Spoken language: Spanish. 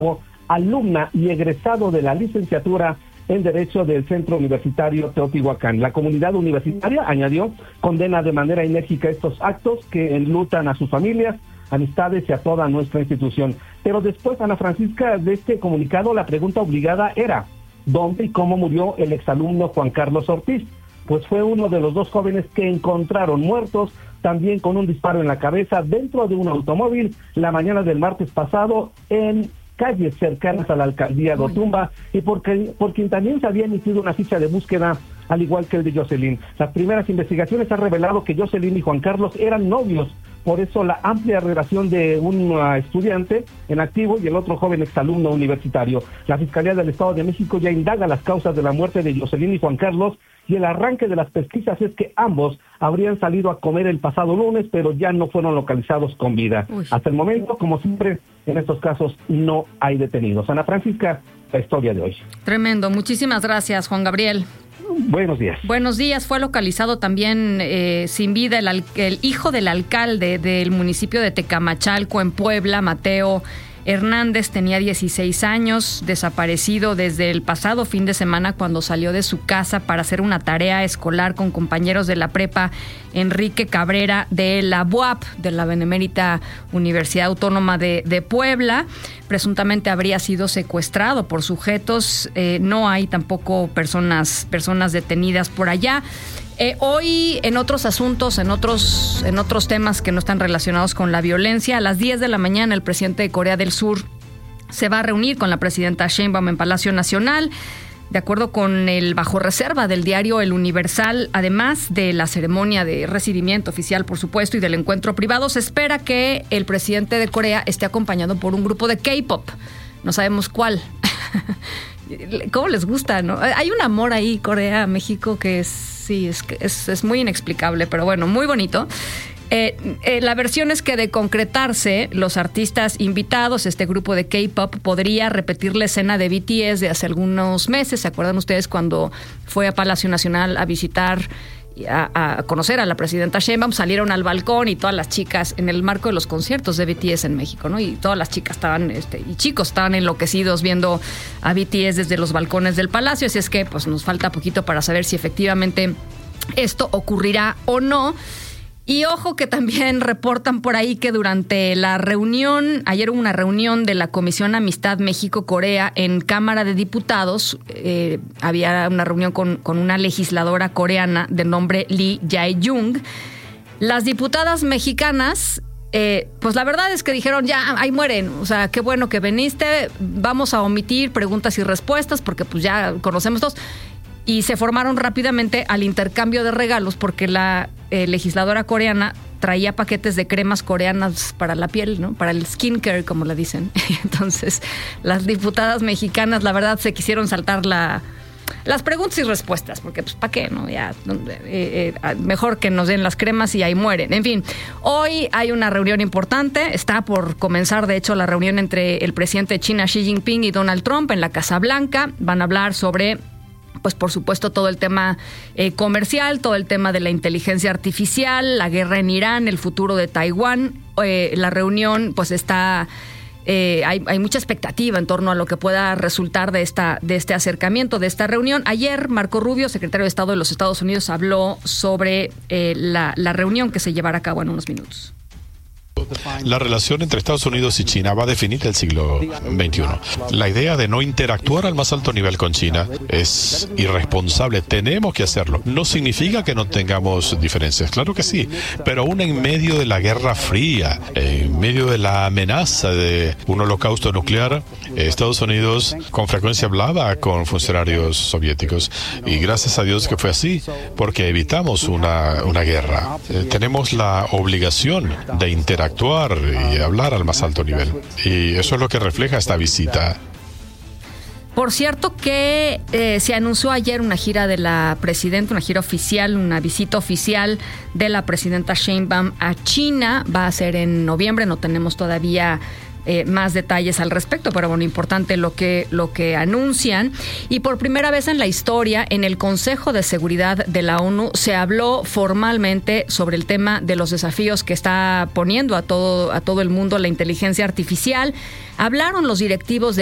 alumna y egresado de la licenciatura en Derecho del Centro Universitario Teotihuacán. La comunidad universitaria, añadió, condena de manera enérgica estos actos que enlutan a sus familias, amistades y a toda nuestra institución. Pero después, Ana Francisca, de este comunicado, la pregunta obligada era: ¿dónde y cómo murió el exalumno Juan Carlos Ortiz? Pues fue uno de los dos jóvenes que encontraron muertos, también con un disparo en la cabeza, dentro de un automóvil, la mañana del martes pasado, en calles cercanas a la alcaldía de Otumba, y por quien también se había emitido una ficha de búsqueda, al igual que el de Jocelyn. Las primeras investigaciones han revelado que Jocelyn y Juan Carlos eran novios, por eso la amplia relación de un estudiante en activo y el otro joven exalumno universitario. La Fiscalía del Estado de México ya indaga las causas de la muerte de Jocelyn y Juan Carlos, y el arranque de las pesquisas es que ambos habrían salido a comer el pasado lunes, pero ya no fueron localizados con vida. Hasta el momento, como siempre, en estos casos no hay detenidos. Ana Francisca, la historia de hoy. Tremendo. Muchísimas gracias, Juan Gabriel. Buenos días. Buenos días. Fue localizado también sin vida el hijo del alcalde del municipio de Tecamachalco, en Puebla, Mateo Hernández. Tenía 16 años, desaparecido desde el pasado fin de semana, cuando salió de su casa para hacer una tarea escolar con compañeros de la prepa Enrique Cabrera de la UAP, de la Benemérita Universidad Autónoma de Puebla. Presuntamente habría sido secuestrado por sujetos. No hay tampoco personas detenidas por allá. Hoy, en otros asuntos, en otros temas que no están relacionados con la violencia, a las 10 de la mañana el presidente de Corea del Sur se va a reunir con la presidenta Sheinbaum en Palacio Nacional. De acuerdo con el bajo reserva del diario El Universal, además de la ceremonia de recibimiento oficial, por supuesto, y del encuentro privado, se espera que el presidente de Corea esté acompañado por un grupo de K-pop. No sabemos cuál. ¿Cómo les gusta, no? Hay un amor ahí, Corea, México, que es muy inexplicable, pero bueno, muy bonito. La versión es que, de concretarse, los artistas invitados, este grupo de K-pop, podría repetir la escena de BTS de hace algunos meses. ¿Se acuerdan ustedes cuando fue a Palacio Nacional a visitar, a conocer a la presidenta Sheinbaum? Salieron al balcón y todas las chicas, en el marco de los conciertos de BTS en México, ¿no? Y todas las chicas estaban, y chicos estaban enloquecidos viendo a BTS desde los balcones del palacio. Así es que, pues, nos falta poquito para saber si efectivamente esto ocurrirá o no. Y ojo que también reportan por ahí que durante la reunión, ayer hubo una reunión de la Comisión Amistad México-Corea en Cámara de Diputados. Había una reunión con una legisladora coreana de nombre Lee Jae-jung. Las diputadas mexicanas, pues la verdad es que dijeron: ya, ahí mueren, o sea, qué bueno que viniste, vamos a omitir preguntas y respuestas porque pues ya conocemos todos. Y se formaron rápidamente al intercambio de regalos, porque la legisladora coreana traía paquetes de cremas coreanas para la piel, ¿no? Para el skincare, como le dicen. Entonces, las diputadas mexicanas, la verdad, se quisieron saltar las preguntas y respuestas, porque pues ¿para qué, no? Ya mejor que nos den las cremas y ahí mueren. En fin, hoy hay una reunión importante. Está por comenzar, de hecho, la reunión entre el presidente de China, Xi Jinping, y Donald Trump en la Casa Blanca. Van a hablar sobre, pues por supuesto, todo el tema comercial, todo el tema de la inteligencia artificial, la guerra en Irán, el futuro de Taiwán. La reunión, pues está, hay mucha expectativa en torno a lo que pueda resultar de este acercamiento, de esta reunión. Ayer Marco Rubio, secretario de Estado de los Estados Unidos, habló sobre la reunión que se llevará a cabo en unos minutos. La relación entre Estados Unidos y China va a definir el siglo XXI. La idea de no interactuar al más alto nivel con China es irresponsable. Tenemos que hacerlo. No significa que no tengamos diferencias, claro que sí, pero aún en medio de la Guerra Fría, en medio de la amenaza de un holocausto nuclear, Estados Unidos con frecuencia hablaba con funcionarios soviéticos, y gracias a Dios que fue así, porque evitamos una guerra. Tenemos la obligación de interactuar y hablar al más alto nivel, y eso es lo que refleja esta visita. Por cierto que se anunció ayer una gira de la presidenta, una gira oficial, una visita oficial de la presidenta Sheinbaum a China. Va a ser en noviembre, no tenemos todavía más detalles al respecto, pero bueno, importante lo que anuncian. Y por primera vez en la historia, en el Consejo de Seguridad de la ONU se habló formalmente sobre el tema de los desafíos que está poniendo a todo el mundo la inteligencia artificial. Hablaron los directivos de